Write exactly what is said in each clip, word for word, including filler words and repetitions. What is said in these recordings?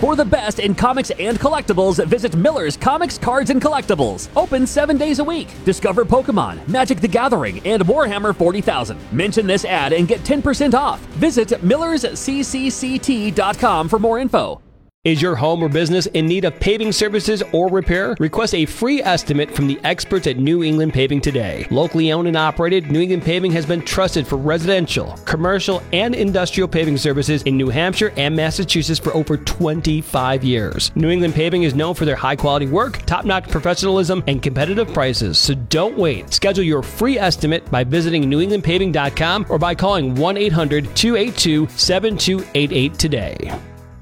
For the best in comics and collectibles, visit Miller's Comics, Cards, and Collectibles. Open seven days a week. Discover Pokemon, Magic the Gathering, and Warhammer forty thousand. Mention this ad and get ten percent off. Visit Millers C C C T dot com for more info. Is your home or business in need of paving services or repair? Request a free estimate from the experts at New England Paving today. Locally owned and operated, New England Paving has been trusted for residential, commercial, and industrial paving services in New Hampshire and Massachusetts for over twenty-five years. New England Paving is known for their high-quality work, top-notch professionalism, and competitive prices, so don't wait. Schedule your free estimate by visiting new england paving dot com or by calling one eight hundred two eight two seven two eight eight today.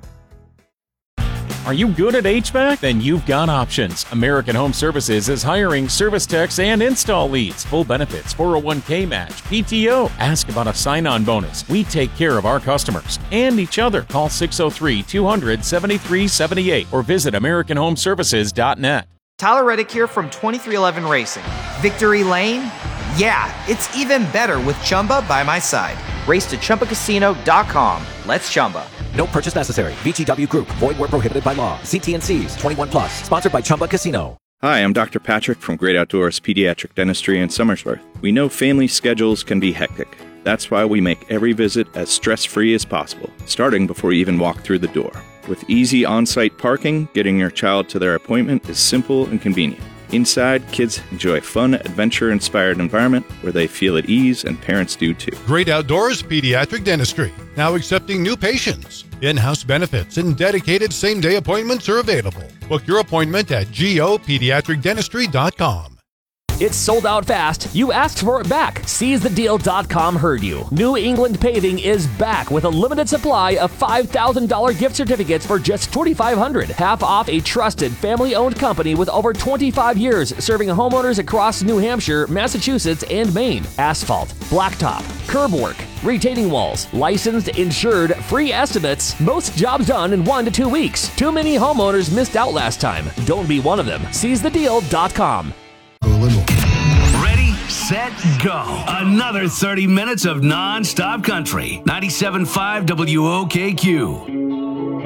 Are you good at H V A C? Then you've got options. American Home Services is hiring service techs and install leads. Full benefits, four oh one k match, P T O. Ask about a sign-on bonus. We take care of our customers and each other. Call six oh three, two hundred, seventy-three seventy-eight or visit american home services dot net. Tyler Reddick here from twenty-three eleven Racing. Victory Lane? Yeah, it's even better with Chumba by my side. Race to Chumba Casino dot com. Let's Chumba. No purchase necessary. V G W Group. Void where prohibited by law. See T and C's. twenty-one plus. Sponsored by Chumba Casino. Hi, I'm Doctor Patrick from Great Outdoors Pediatric Dentistry in Somersworth. We know family schedules can be hectic. That's why we make every visit as stress-free as possible, starting before you even walk through the door. With easy on-site parking, getting your child to their appointment is simple and convenient. Inside, kids enjoy a fun, adventure-inspired environment where they feel at ease, and parents do too. Great Outdoors Pediatric Dentistry, now accepting new patients. In-house benefits and dedicated same-day appointments are available. Book your appointment at go pediatric dentistry dot com. It's sold out fast. You asked for it back. seize the deal dot com heard you. New England Paving is back with a limited supply of five thousand dollars gift certificates for just twenty-five hundred dollars. Half off a trusted family-owned company with over twenty-five years serving homeowners across New Hampshire, Massachusetts, and Maine. Asphalt, blacktop, curb work, retaining walls, licensed, insured, free estimates. Most jobs done in one to two weeks. Too many homeowners missed out last time. Don't be one of them. seize the deal dot com. Ready, set, go. Another thirty minutes of non-stop country. ninety-seven point five W O K Q.